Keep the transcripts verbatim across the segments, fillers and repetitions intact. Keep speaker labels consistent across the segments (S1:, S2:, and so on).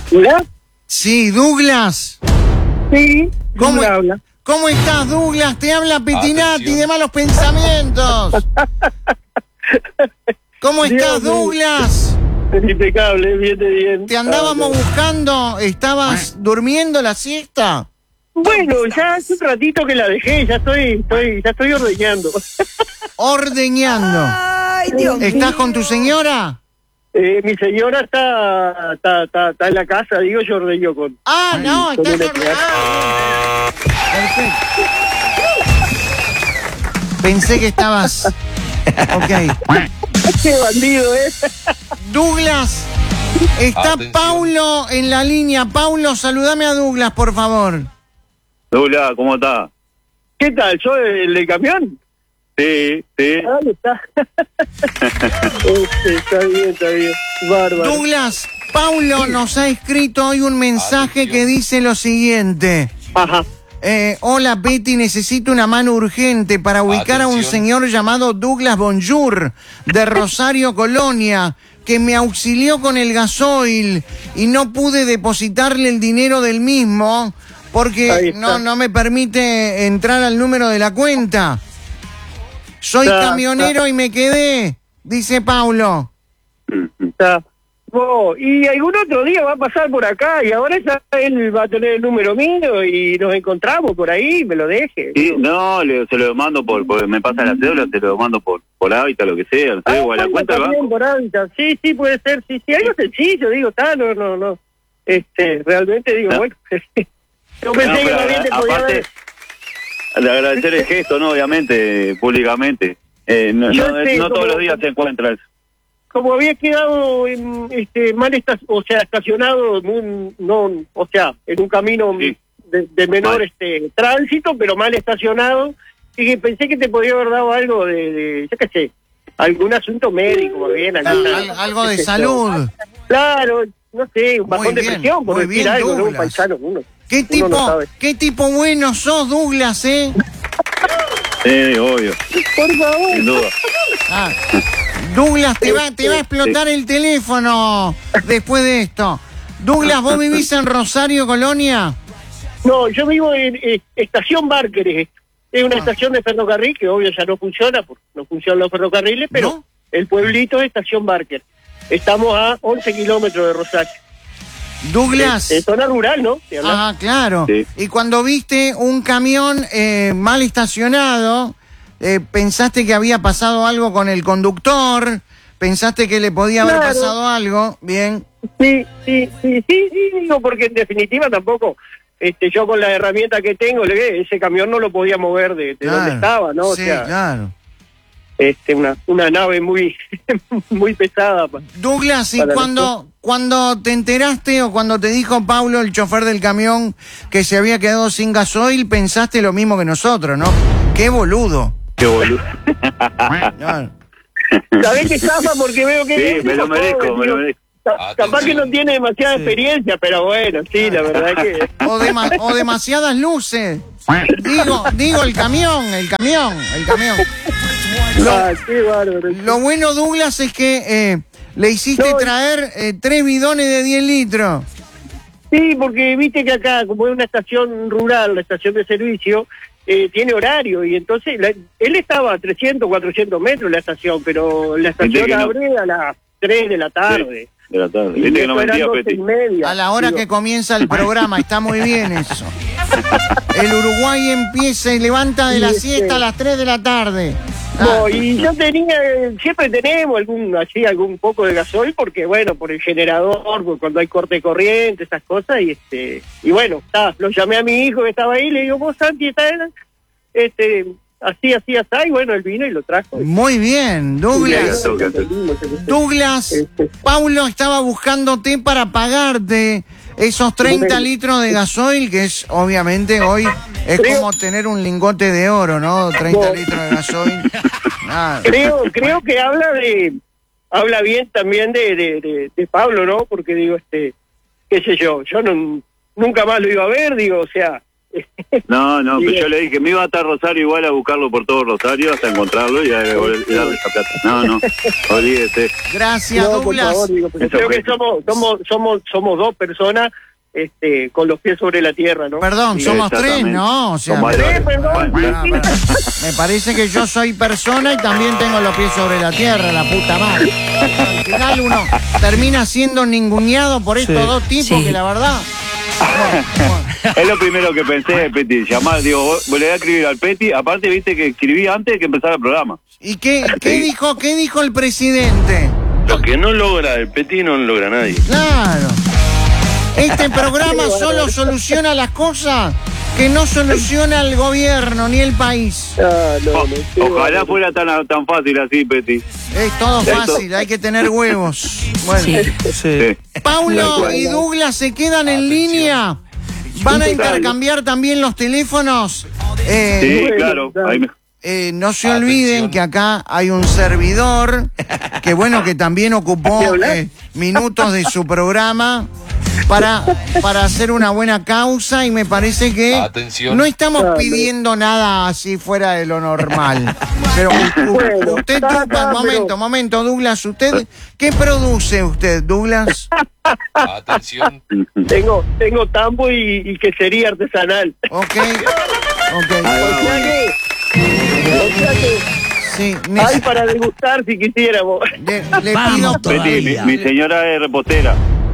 S1: ¿Hola?
S2: Sí, Douglas.
S1: Sí,
S2: ¿Cómo,
S1: habla?
S2: ¿Cómo estás, Douglas? Te habla Petinati Atención. De Malos Pensamientos. ¿Cómo estás, Douglas?
S1: Impecable, bien de bien.
S2: Te andábamos ah, buscando, ¿estabas durmiendo la siesta?
S1: Bueno, ya hace un ratito que la dejé, ya estoy, estoy, ya estoy ordeñando.
S2: Ordeñando.
S3: Ay, Dios
S2: ¿Estás
S3: mío.
S2: con tu señora?
S1: Eh, mi señora está, está, está, está en la casa, digo, yo ordeño con...
S2: Ah, no,
S1: con
S2: estás ordeñando. Ah, perfecto. Pensé que estabas... Ok.
S1: Qué bandido, ¿eh?
S2: Douglas, está Atención. Paulo en la línea. Paulo, saludame a Douglas, por favor.
S4: Douglas, ¿cómo está?
S1: ¿Qué tal? ¿Yo el del camión?
S4: Sí, sí.
S1: Ahí está. este, está bien, está bien. Bárbaro.
S2: Douglas, Paulo nos ha escrito hoy un mensaje Atención. Que dice lo siguiente.
S1: Ajá.
S2: Eh, hola, Betty, necesito una mano urgente para ubicar Atención. A un señor llamado Douglas Bonjour, de Rosario, Colonia, que me auxilió con el gasoil y no pude depositarle el dinero del mismo porque no, no me permite entrar al número de la cuenta. Soy está, camionero está. Y me quedé, dice Paulo.
S1: Está. Oh, y algún otro día va a pasar por acá y ahora ya él va a tener el número mío y nos encontramos por ahí, me lo deje.
S4: Sí, no, le, se lo mando por, por, me pasa la cédula, se lo mando por por hábitat, lo que sea, no sé, ah, o a la cuenta del banco.
S1: Por hábitat. Sí, sí, puede ser, sí, sí, algo sencillo, digo, está, no, no, no, este, realmente digo, no. Bueno, yo pensé no, que la gente podía
S4: aparte,
S1: ver.
S4: De agradecer el gesto, ¿no? Obviamente, públicamente, eh, no, no, sé, no todos los días se encuentra eso.
S1: Como había quedado en, este, mal, esta, o sea, estacionado, en un, no, o sea, en un camino sí. de, de menor este tránsito, pero mal estacionado, y que pensé que te podía haber dado algo de, de yo qué sé, algún asunto médico, bien, alguna,
S2: Al, algo de salud.
S1: Claro, no sé, un bajón de presión, por decir bien, algo, ¿no? Un paisano, uno.
S2: ¿Qué
S1: uno
S2: tipo,
S1: no
S2: qué tipo bueno sos, Douglas, eh?
S4: Sí, obvio.
S1: Por favor.
S4: Sin duda.
S2: Ah. Douglas, te va, te va a explotar el teléfono después de esto. Douglas, ¿vos vivís en Rosario, Colonia?
S1: No, yo vivo en eh, Estación Barker, es, es una ah. estación de ferrocarril que obvio ya no funciona, porque no funcionan los ferrocarriles, pero ¿no? El pueblito es Estación Barker. Estamos a once kilómetros de Rosario.
S2: Douglas.
S1: Es, es zona rural, ¿no?
S2: Ah, claro. Sí. Y cuando viste un camión eh, mal estacionado... Eh, ¿pensaste que había pasado algo con el conductor? ¿Pensaste que le podía haber claro. pasado algo? Bien.
S1: Sí, sí, sí, sí, sí, digo, porque en definitiva tampoco, este, yo con la herramienta que tengo, ese camión no lo podía mover de, de claro. donde estaba, ¿no? O
S2: sí,
S1: sea,
S2: claro.
S1: Este, una, una nave muy, muy pesada. Pa,
S2: Douglas, ¿y cuando, cuando te enteraste o cuando te dijo Paulo, el chofer del camión, que se había quedado sin gasoil, pensaste lo mismo que nosotros, ¿no? ¡Qué boludo!
S4: ¡Qué boludo!
S1: ¿Sabés qué zafa? Porque veo que...
S4: Sí, me lo merezco, me lo merezco.
S1: Capaz que no tiene demasiada sí. experiencia, pero bueno, sí, la verdad que...
S2: O, dema o demasiadas luces. Digo, digo el camión, el camión, el camión. Lo,
S1: ah, qué bárbaro.
S2: Lo bueno, Douglas, es que eh, le hiciste no, traer eh, tres bidones de diez litros.
S1: Sí, porque viste que acá, como es una estación rural, la estación de servicio... Eh, tiene horario y entonces la, él estaba a trescientos, cuatrocientos metros la estación, pero la estación no. abre a las tres de la tarde.
S4: Sí, de la tarde.
S1: Y
S4: que no mentía,
S1: y media,
S2: a la hora
S1: digo.
S2: Que comienza el programa, está muy bien eso. El Uruguay empieza y levanta de la sí, siesta sí. a las tres de la tarde.
S1: No, ah. y yo tenía, siempre tenemos algún así algún poco de gasoil porque bueno, por el generador, porque cuando hay corte de corriente, esas cosas, y este, y bueno, está, lo llamé a mi hijo que estaba ahí, le digo, vos Santi, está este, así, así, así, y bueno, él vino y lo trajo.
S2: Muy bien, Douglas. Douglas, este. Paulo estaba buscándote para pagarte esos treinta litros de gasoil, que es obviamente hoy es creo, como tener un lingote de oro, ¿no? treinta litros de gasoil. Nada.
S1: Creo, creo que habla de, habla bien también de, de, de, de Pablo, ¿no? Porque digo, este, qué sé yo, yo no, nunca más lo iba a ver, digo, o sea,
S4: No, no,
S1: Bien.
S4: pero yo le dije, me iba hasta Rosario igual a buscarlo por todo Rosario hasta encontrarlo y a devolver- y darle esa plata. No, no, olvídese.
S2: Gracias,
S1: No, por
S2: Douglas.
S1: favor, digo, porque
S4: Eso
S1: creo
S4: fue.
S1: que somos, somos, somos, somos dos personas este, con los pies sobre la tierra, ¿no?
S2: Perdón,
S1: Sí.
S2: somos tres,
S4: Exactamente.
S2: ¿no? O sea,
S4: Somos
S2: me,
S1: Tres, perdón.
S4: Bueno,
S2: Ah, pará. Me parece que yo soy persona y también tengo los pies sobre la tierra, la puta madre. Al final uno termina siendo ninguneado por estos
S3: Sí.
S2: dos tipos
S3: Sí.
S2: que la verdad... Bueno, bueno.
S4: Es lo primero que pensé, Peti, llamar, digo, vos- le voy a escribir al Peti, aparte viste que escribí antes de que empezara el programa.
S2: ¿Y qué, qué dijo, qué dijo el presidente?
S5: Lo que no logra el Petit no lo logra nadie.
S2: Claro. Este programa solo soluciona las cosas que no soluciona el gobierno ni el país.
S1: Ah, no,
S4: O-
S1: no, sí,
S4: ojalá
S1: bueno.
S4: fuera tan, tan fácil así, Peti.
S2: Es todo
S4: Esto-
S2: fácil, hay que tener huevos. Bueno,
S3: Sí.
S4: Sí.
S2: Paulo y Douglas se quedan en línea. Van a intercambiar también los teléfonos. Eh,
S4: Sí,
S1: Bueno,
S4: claro.
S1: dale.
S4: Ahí me-
S2: eh, no se olviden que acá hay un servidor que bueno que también ocupó eh, minutos de su programa para, para hacer una buena causa y me parece que
S6: Atención.
S2: no estamos
S1: Dale.
S2: pidiendo nada así fuera de lo normal. Pero u-
S1: Bueno,
S2: usted,
S1: está
S2: Douglas,
S1: acá,
S2: momento,
S1: pero-
S2: momento, Douglas, ¿usted qué produce usted, Douglas?
S6: Atención.
S1: Tengo, tengo tambo y, y quesería artesanal.
S2: Ok,
S1: O
S2: ok,
S1: sea que, o sea que
S2: sí, ne-
S1: hay para degustar si quisiéramos.
S2: le, le
S3: Vamos
S2: pido...
S3: todavía.
S4: Peti, mi, mi señora es repostera.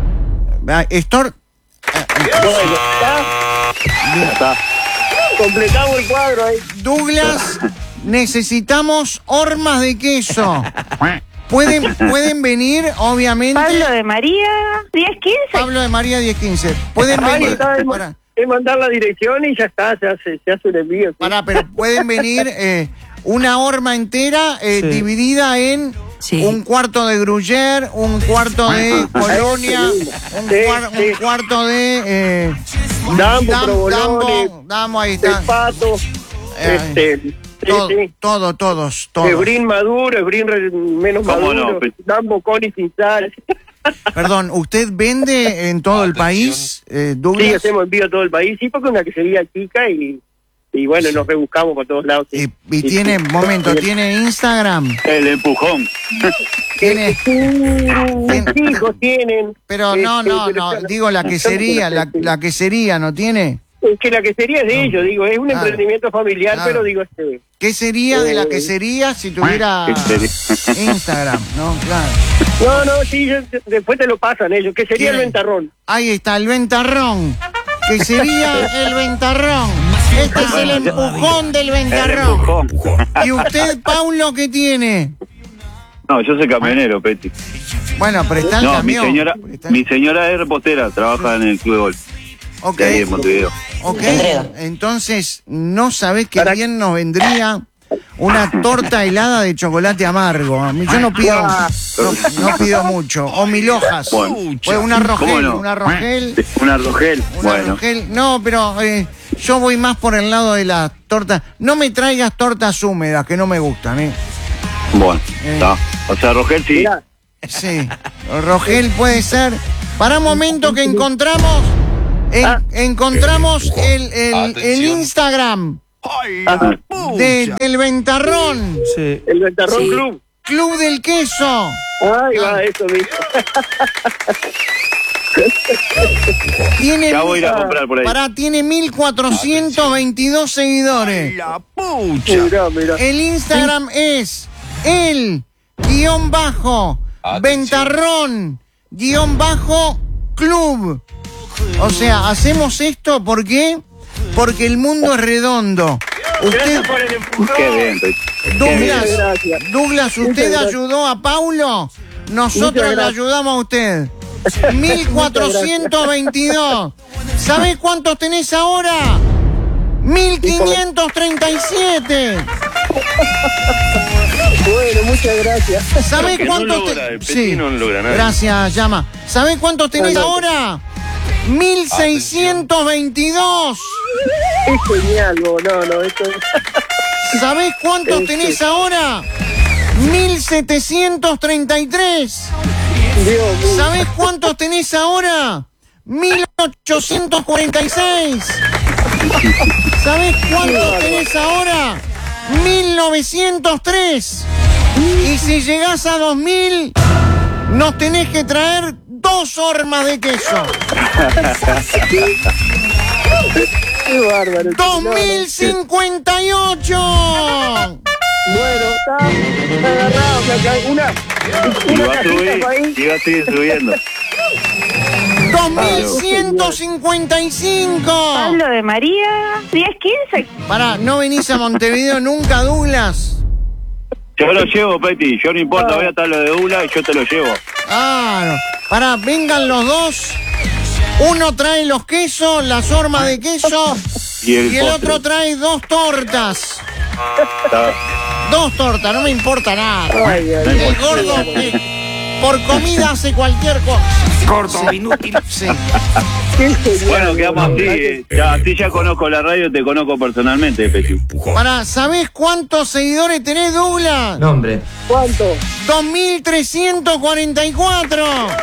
S2: Ah, Estor,
S1: Bueno, ¿está?
S4: Ya está.
S1: Completamos el cuadro ahí.
S2: Douglas, necesitamos hormas de queso. Pueden, pueden venir, obviamente.
S7: Pablo de María, diez quince.
S2: Pablo de María diez quince. Pueden
S1: Ahí
S2: venir.
S1: está, es,
S2: Para,
S1: es mandar la dirección y ya está, se hace, se hace un envío. ¿sí?
S2: para, pero pueden venir eh, una horma entera eh,
S3: Sí.
S2: dividida en
S3: Sí.
S2: un cuarto de Gruyère, un cuarto de Colonia, un,
S1: Sí,
S2: cuar-
S1: sí.
S2: un cuarto de eh,
S1: Dambo,
S2: Dam-
S1: provolone,
S2: Dambo, Dambo, ahí
S1: el
S2: está.
S1: pato,
S2: Eh,
S1: este, sí,
S2: Todo,
S1: sí.
S2: todo, todos, todos.
S1: Ebrín maduro, Ebrín re- menos
S4: ¿Cómo
S1: maduro,
S4: no?
S1: Dambo con y sin sal.
S2: Perdón, ¿usted vende en todo el
S6: Atención.
S2: país, eh, Douglas?
S1: Sí, hacemos envío a todo el país, sí, porque es una quesería chica y, y bueno, nos rebuscamos por todos lados. sí.
S2: Eh, y
S1: Sí,
S2: tiene,
S1: sí.
S2: momento, tiene Instagram.
S4: El empujón.
S2: Tiene,
S1: Mis hijos tienen.
S2: pero no,
S1: este,
S2: no,
S1: pero
S2: no,
S1: están-
S2: digo la quesería, la, la quesería, ¿no tiene?
S1: Es que la quesería es de ellos, digo, es un
S2: Claro.
S1: emprendimiento familiar,
S2: Claro.
S1: pero digo, este...
S2: ¿Qué sería de la
S1: Eh.
S2: quesería si tuviera
S4: Quesería.
S2: Instagram? No, claro.
S1: No, no, sí, yo- después te lo pasan ellos, que sería el
S2: ¿Quién?
S1: ventarrón.
S2: Ahí está, el ventarrón. Que sería el ventarrón. Este es el empujón del
S4: El
S2: ventarrón.
S4: empujón.
S2: ¿Y usted, Paulo, qué tiene?
S4: No, yo soy camionero, Peti.
S2: Bueno, pero está el
S4: No, mi
S2: camión.
S4: señora,
S2: Está-
S4: mi señora es repostera, trabaja en el club de golf.
S2: Ok,
S4: De ahí en Montevideo.
S2: ok. Entonces, ¿no sabés qué
S1: Para-
S2: bien nos vendría una torta helada de chocolate amargo? A mí- Yo no pido, no, no pido mucho. O mil hojas.
S4: Bueno.
S2: Pues una
S4: ¿Cómo
S2: rogel,
S4: no?
S2: una rogel.
S4: Una rogel.
S2: Una
S4: Bueno.
S2: rogel. No, pero eh, yo voy más por el lado de las tortas. No me traigas tortas húmedas, que no me gustan, ¿eh?
S4: Bueno,
S2: Eh.
S4: está. O sea, rogel sí.
S1: Mirá,
S2: Sí, rogel puede ser. Para un momento que encontramos, en-
S1: Ah.
S2: encontramos el, el, el
S6: Atención.
S2: Instagram
S1: ajá,
S2: de- del Ventarrón,
S3: Sí.
S1: el ventarrón
S3: Sí.
S1: club.
S2: Club del Queso.
S1: Ahí
S2: Ah.
S1: va, eso mismo.
S2: Tiene,
S4: Ya voy a ir a comprar por ahí.
S2: pará, tiene mil cuatrocientos veintidós seguidores.
S1: Mirá, mirá.
S2: El Instagram es el guión bajo
S6: Atención.
S2: Ventarrón guión bajo club. O sea, hacemos esto ¿por qué? Porque el mundo es redondo. Usted,
S1: Gracias por el empujón.
S4: Qué bien, Peti.
S2: Douglas,
S1: Muchas gracias.
S2: Douglas,
S1: Muchas
S2: usted
S1: gracias.
S2: ayudó a Paulo, nosotros
S1: Muchas
S2: le
S1: gracias.
S2: ayudamos a usted. mil cuatrocientos veintidós. ¿Sabés cuántos tenés ahora? mil quinientos treinta y siete.
S1: Bueno, muchas gracias.
S2: ¿Sabés
S5: Lo que no
S2: cuántos
S5: logra
S2: te-
S5: el Petit no lo logra nadie.
S2: Gracias, llama. ¿Sabés cuántos tenés
S1: Adelante.
S2: ahora? mil seiscientos veintidós.
S1: Es genial, vos, no, no, esto es...
S2: ¿Sabés cuántos
S1: Este.
S2: tenés ahora? mil setecientos treinta y tres.
S1: Dios mío.
S2: ¿Sabés cuántos tenés ahora? mil ochocientos cuarenta y seis. ¿Sabés cuánto tenés ahora? mil novecientos tres. Y si llegás a dos mil, nos tenés que traer dos hormas de queso.
S1: Qué bárbaro.
S2: dos mil cincuenta y ocho.
S1: Bueno, está, está agarrado. Acá hay una,
S4: Y
S1: una
S4: va a subir,
S1: cajita ahí.
S4: y va a seguir subiendo.
S2: dos mil ciento cincuenta y cinco.
S7: Pablo de María, diez quince.
S2: Pará, ¿no venís a Montevideo nunca, Douglas?
S4: Yo lo llevo, Peti. Yo no importa, voy a estar lo de Ula y yo te lo llevo.
S2: Ah, no. Pará, vengan los dos. Uno trae los quesos, las hormas de queso.
S4: Y el,
S2: Y el
S4: postre.
S2: otro trae dos tortas.
S4: Está-
S2: Dos tortas, no me importa nada.
S1: Ay, ay,
S2: El
S1: ay.
S2: gordo eh, por comida hace cualquier cosa.
S3: Gordo, inútil.
S2: Sí.
S1: Qué genial,
S4: Bueno, quedamos así.
S1: ¿verdad?
S4: eh. Ya, así ya conozco la radio, te conozco personalmente, Peti.
S2: Pará, ¿sabés cuántos seguidores tenés, Douglas?
S3: No, hombre.
S1: ¿Cuánto?
S2: dos mil trescientos cuarenta y cuatro.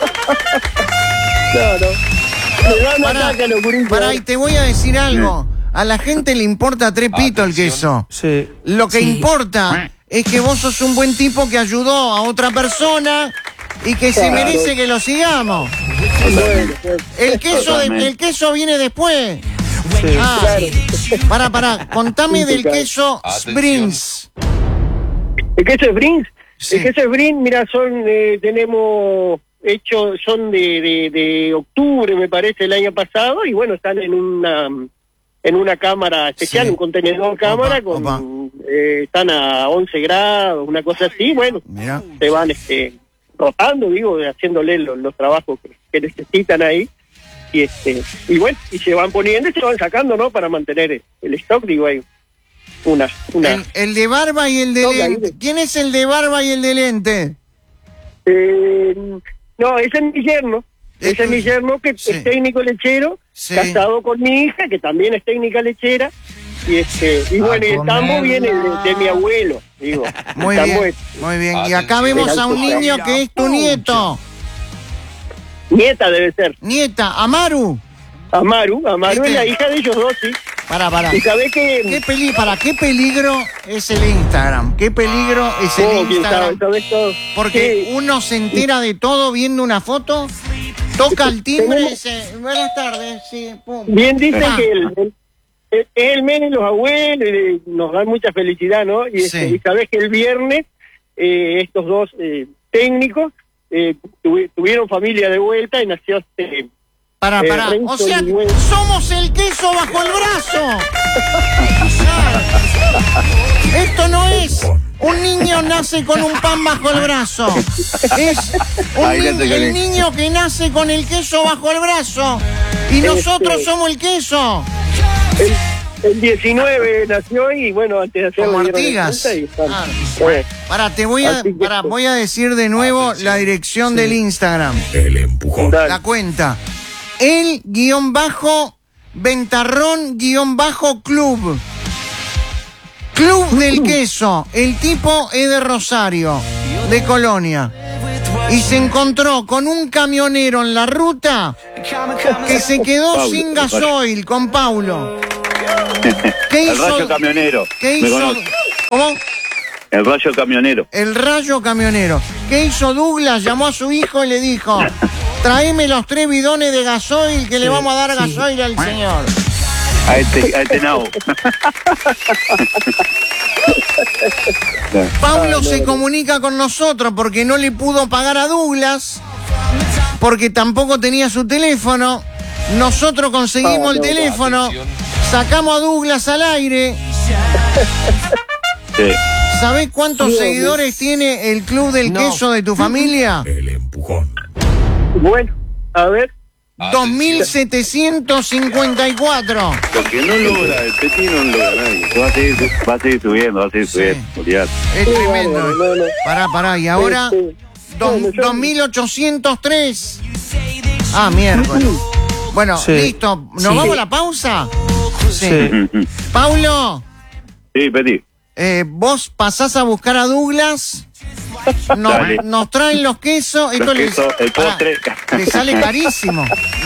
S1: Claro. Me dan
S2: Pará,
S1: ataque a los gurises.
S2: pará, y te voy a decir algo. A la gente le importa tres pitos el queso.
S3: Sí.
S2: Lo que importa es que vos sos un buen tipo que ayudó a otra persona y que se
S1: Claro.
S2: merece que lo sigamos.
S1: Bueno, pues,
S2: El queso, de-
S4: Totalmente.
S2: el queso viene después. Ah, pará, pará, contame del queso
S6: Atención.
S2: Springs.
S1: ¿El queso es Brins?
S2: Sí.
S1: El queso es Brins, mira, son, eh, tenemos hecho, son de, de, de octubre, me parece, el año pasado, y bueno, están en una en una cámara especial,
S2: Sí.
S1: un contenedor cámara,
S2: Opa,
S1: con
S2: opa.
S1: eh, están a once grados, una cosa así, bueno,
S2: Mirá.
S1: se van este rotando, digo, haciéndole los, los trabajos que, que necesitan ahí, y este y bueno, y se van poniendo y se van sacando, ¿no? Para mantener el, el stock, digo, hay una... una
S2: El, el de barba y el de
S1: No, la
S2: lente.
S1: hice.
S2: ¿Quién es el de barba y el de lente?
S1: Eh, no, ese es mi yerno.
S2: Es
S1: Ese es
S2: tu-
S1: mi yerno que
S2: sí.
S1: es técnico lechero,
S2: Sí.
S1: casado con mi hija, que también es técnica lechera. Y este y bueno, y el tambo viene de, de mi abuelo, digo.
S2: Muy
S1: El tambo
S2: bien,
S1: es
S2: muy bien. Y acá
S6: Atención.
S2: vemos a un niño que es tu nieto.
S1: nieta debe ser.
S2: Nieta, Amaru.
S1: Amaru, Amaru
S2: Este-
S1: es la hija de ellos dos, sí.
S2: Para, para.
S1: Y sabés
S2: ¿Qué
S1: que...
S2: peli para qué peligro es el Instagram? ¿Qué peligro es el
S1: Oh, quién sabe,
S2: Instagram?
S1: sabés todo.
S2: Porque
S1: Sí.
S2: uno se entera de todo viendo una foto, toca el timbre y
S1: Tenemos-
S2: dice, buenas tardes, sí, pum.
S1: Bien dicen
S2: Ah.
S1: que el, el, el, el men y los abuelos eh, nos dan mucha felicidad, ¿no? Y, este,
S2: Sí.
S1: y sabés que el viernes eh, estos dos eh, técnicos eh, tuvi- tuvieron familia de vuelta y nació este...
S2: Para,
S1: Eh,
S2: para.
S1: Renzo
S2: O sea,
S1: y Güey.
S2: somos el queso bajo el brazo. Esto no es un niño nace con un pan bajo el brazo. Es un
S4: Ahí ya
S2: ni-
S4: te
S2: el
S4: quedé.
S2: niño que nace con el queso bajo el brazo. Y nosotros
S1: Este-
S2: somos el queso.
S1: El, el diecinueve nació y bueno, antes de hacerlo...
S2: Como
S1: dieron el
S2: Artigas.
S1: cuenta y están-
S2: Claro.
S1: Eh,
S2: Para, te voy a,
S1: Así que-
S2: para, voy a decir de nuevo la dirección del Instagram.
S1: dale.
S2: La cuenta. El guión bajo ventarrón guión bajo club. Club del queso. El tipo es de Rosario, de Colonia. Y se encontró con un camionero en la ruta que se quedó
S4: Paulo,
S2: sin
S4: me
S2: gasoil con Paulo. ¿Qué
S4: El
S2: hizo?
S4: rayo camionero.
S2: ¿Qué
S4: Me
S2: hizo?
S4: conoce.
S2: ¿Cómo?
S4: El rayo camionero.
S2: El rayo camionero. ¿Qué hizo Douglas? Llamó a su hijo y le dijo, tráeme los tres bidones de gasoil que le vamos a dar gasoil al señor.
S4: A este, a este nabo.
S2: Pablo se comunica con nosotros porque no le pudo pagar a Douglas, porque tampoco tenía su teléfono. Nosotros conseguimos
S1: Ah,
S2: el
S1: no,
S2: teléfono,
S6: atención.
S2: sacamos a Douglas al aire.
S4: Sí.
S2: ¿Sabés cuántos
S1: Dios,
S2: seguidores tiene el Club del Queso de tu familia?
S1: Bueno, a ver...
S2: dos mil setecientos cincuenta y cuatro.
S5: Lo que no logra el Peti no lo logra nadie.
S4: Va a seguir, va a seguir subiendo, va a seguir
S2: Sí.
S4: subiendo. olvidate.
S2: Es
S1: Qué
S2: tremendo.
S1: bárbaro, no, no.
S2: Pará, pará. Y ahora,
S1: Este,
S2: dos-
S1: bueno, yo-
S2: dos mil ochocientos tres. Ah, miércoles. Bueno,
S3: Sí.
S2: listo. ¿Nos
S3: Sí.
S2: vamos a la pausa? Sí.
S3: Sí.
S2: Paulo,
S4: Sí, Peti.
S2: eh, vos pasás a buscar a Douglas Nos,
S4: Dale.
S2: nos traen los quesos. Esto
S4: Los
S2: les-
S4: quesos, el postre.
S2: ah, le sale carísimo.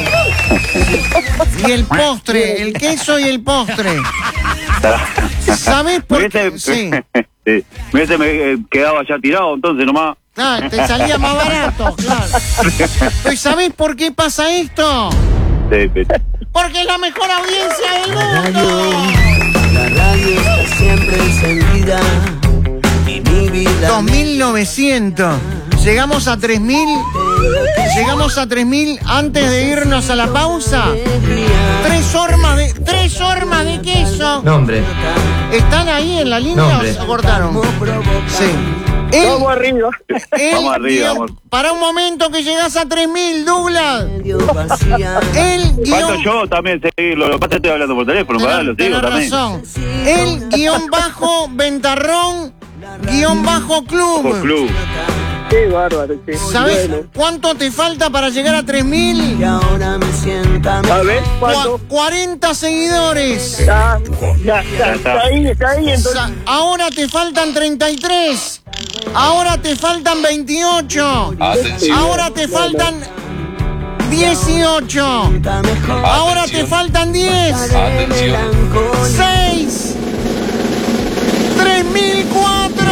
S2: Y el postre, el queso y el postre. ¿Sabés por
S4: Me
S2: qué?
S4: hubiese,
S2: Sí.
S4: sí. Me hubiese me, eh, quedado ya tirado, entonces nomás.
S2: Claro, te salía más barato, claro. Pero ¿sabés por qué pasa esto?
S4: Sí, sí.
S2: Porque es la mejor audiencia del
S3: La
S2: mundo.
S3: radio está siempre encendida y mi vida
S2: dos mil novecientos. Llegamos a tres mil. Llegamos a tres mil antes de irnos a la pausa. Tres hormas de, tres hormas de queso.
S8: Nombre.
S2: ¿Están ahí en la línea
S8: Nombre.
S2: o se cortaron? Sí. El,
S1: Vamos arriba.
S2: el
S4: Vamos arriba,
S2: guión-
S4: vamos.
S2: para un momento que llegás a tres mil, Douglas.
S3: medio vacía.
S2: El
S4: Falto
S2: guión...
S4: yo también seguirlo. Lo que pasa es que estoy hablando por teléfono, ¿verdad? Lo sigo
S2: Tenés
S4: también.
S2: razón. El guión bajo ventarrón guión bajo
S4: Por
S2: club.
S4: club.
S1: Qué bárbaro, che.
S2: ¿Sabes
S1: Bueno.
S2: cuánto te falta para llegar a tres mil?
S3: Y ahora me sienta
S1: A ver, ¿cuánto?
S2: cuarenta seguidores.
S1: Ya, ya, ya,
S4: Ya está.
S1: está ahí, está ahí, entonces.
S2: Sa- Ahora te faltan treinta y tres. Ahora te faltan veintiocho.
S6: Atención.
S2: Ahora te faltan dieciocho.
S3: mejor.
S2: Ahora te
S6: Atención.
S2: faltan diez.
S6: Atención.
S2: seis. tres mil cuatro.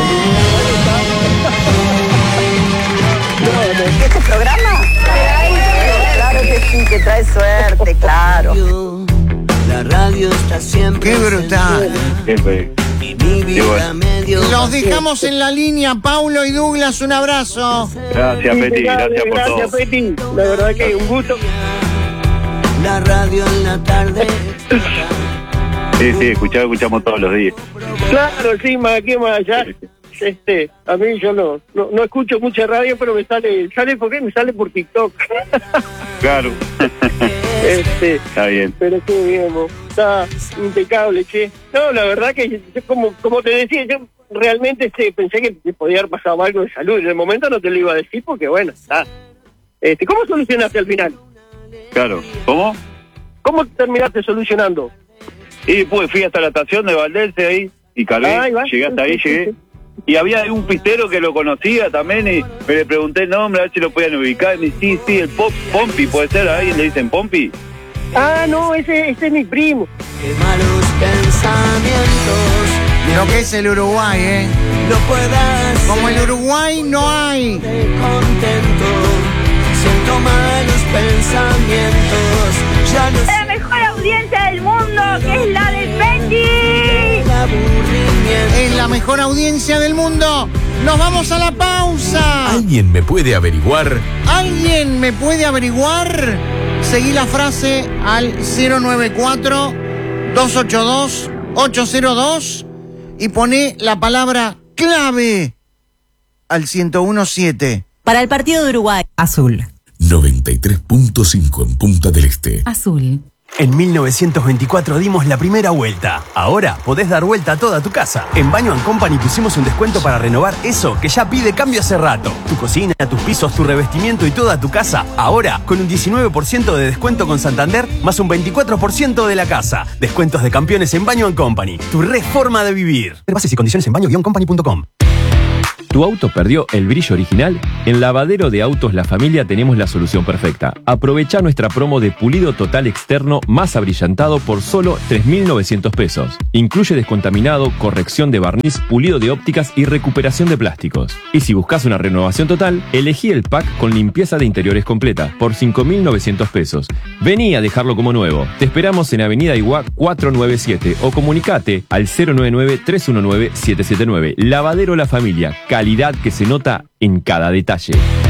S7: ¿Este programa? Claro que sí, que trae suerte, claro.
S3: La radio está siempre
S2: Qué brutal.
S4: Jefe.
S3: y mi vida
S4: bueno.
S3: medio
S2: Los
S3: vacía.
S2: dejamos en la línea, Paulo y Douglas, un abrazo.
S4: Gracias, Peti. Gracias por todo.
S1: Gracias, Peti. La verdad que un gusto.
S3: La radio en la tarde.
S4: Sí, sí, escuchamos, escuchamos todos los días.
S1: Claro, sí, más aquí, más allá. Este, a mí yo no, no, no escucho mucha radio, pero me sale, ¿sale por qué? Me sale por TikTok.
S4: Claro.
S1: Este,
S4: Está bien.
S1: pero qué bien, vos. Está impecable, che. No, la verdad que, yo, como, como te decía, yo realmente este, pensé que te podía haber pasado algo de salud. En el momento no te lo iba a decir porque, bueno, está. Este, ¿cómo solucionaste al final?
S4: Claro. ¿Cómo?
S1: ¿Cómo terminaste solucionando?
S4: Y pues fui hasta la estación de Valdense ahí y cargué,
S1: Ahí va.
S4: llegué hasta ahí, llegué. Y había un pistero que lo conocía también y me le pregunté el nombre, a ver si lo podían ubicar. Y me dice, sí, sí, el Pop, Pompi, ¿puede ser? ¿A alguien le dicen Pompi?
S1: Ah, no, ese, ese es mi primo.
S3: Qué malos pensamientos.
S2: Lo que es el Uruguay, ¿eh?
S3: No puedas
S2: Como el Uruguay no hay.
S3: ser contento. Siento malos pensamientos. Ya no
S7: La mejor audiencia del mundo, que es la de Peti.
S3: sé aburrimiento.
S2: Es la mejor audiencia del mundo. Nos vamos a la pausa.
S9: ¿Alguien me puede averiguar?
S2: ¿Alguien me puede averiguar? Seguí la frase al cero nueve cuatro, dos ocho dos, ocho cero dos y poné la palabra clave al ciento uno siete.
S10: Para el partido de Uruguay, azul.
S9: noventa y tres punto cinco en Punta del Este.
S10: Azul.
S11: En mil novecientos veinticuatro dimos la primera vuelta. Ahora podés dar vuelta a toda tu casa. En Baño and Company pusimos un descuento para renovar eso que ya pide cambio hace rato. Tu cocina, tus pisos, tu revestimiento y toda tu casa. Ahora con un diecinueve por ciento de descuento con Santander más un veinticuatro por ciento de la casa. Descuentos de campeones en Baño and Company. Tu reforma de vivir. Bases y condiciones en baño guion company punto com.
S12: ¿Tu auto perdió el brillo original? En Lavadero de Autos La Familia tenemos la solución perfecta. Aprovecha nuestra promo de pulido total externo más abrillantado por solo tres mil novecientos pesos. Incluye descontaminado, corrección de barniz, pulido de ópticas y recuperación de plásticos. Y si buscas una renovación total, elegí el pack con limpieza de interiores completa por cinco mil novecientos pesos. Vení a dejarlo como nuevo. Te esperamos en Avenida Iguá cuatrocientos noventa y siete o comunicate al cero nueve nueve, tres uno nueve, siete siete nueve. Lavadero La Familia. Calidad que se nota en cada detalle.